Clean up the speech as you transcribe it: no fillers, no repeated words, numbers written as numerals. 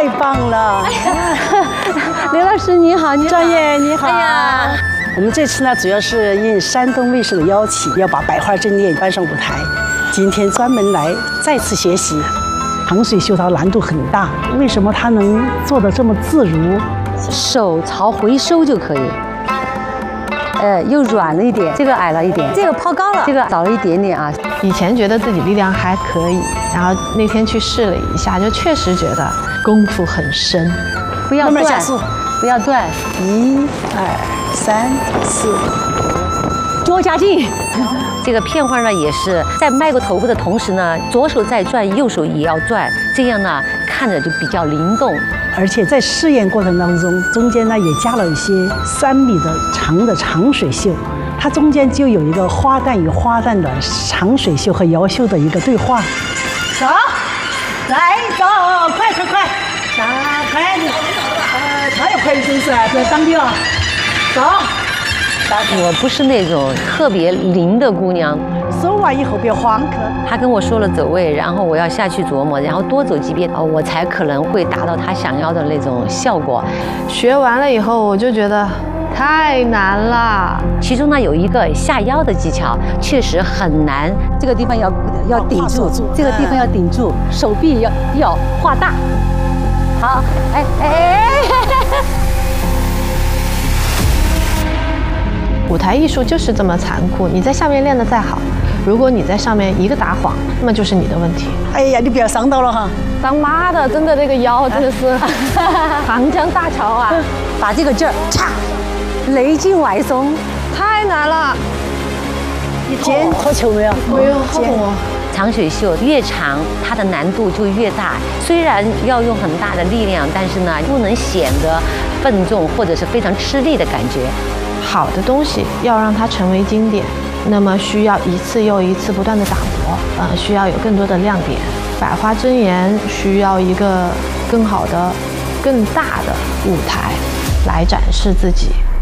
太棒了！ 刘老师你好，你好， 专业你好。 哎呀， 我们这次呢，主要是应山东卫视的邀请，要把百花争艳搬上舞台。今天专门来再次学习。长水绣它难度很大，为什么它能做得这么自如？ 手朝回收就可以。又软了一点，这个矮了一点，这个抛高了，这个早了一点点啊。 以前觉得自己力量还可以，然后那天去试了一下，就确实觉得功夫很深。 不要断，不要断。 1、2、3、4， 多加劲。这个片花呢，也是在迈过头部的同时呢，左手在转，右手也要转，这样呢看着就比较灵动。 而且在试验过程当中，中间呢也加了一些3米的长的长水绣，它中间就有一个花旦与花旦的长水绣和摇绣的一个对话。走，来走，快，快点，太快真是，别当掉，走。 我不是那种特别灵的姑娘， 收完以后别慌， 他跟我说了走位，然后我要下去琢磨，然后多走几遍，我才可能会达到他想要的那种效果。 学完了以后，我就觉得太难了。 其中呢有一个下腰的技巧，确实很难。这个地方要顶住，这个地方要顶住，手臂要画大。好， 舞台艺术就是这么残酷，你在下面练得再好，如果你在上面一个打晃，那么就是你的问题。 哎呀，你不要伤到了哈！ 当妈的，真的那个腰真的是长江大桥啊！ 把这个劲儿，嚓，雷劲外松， 太难了。 你肩脱球没有？ 哎呦，好痛啊！ 长水袖越长，它的难度就越大。虽然要用很大的力量，但是呢，不能显得笨重或者是非常吃力的感觉。 好的东西要让它成为经典，那么需要一次又一次不断的打磨，需要有更多的亮点。百花争妍需要一个更好的、更大的舞台来展示自己。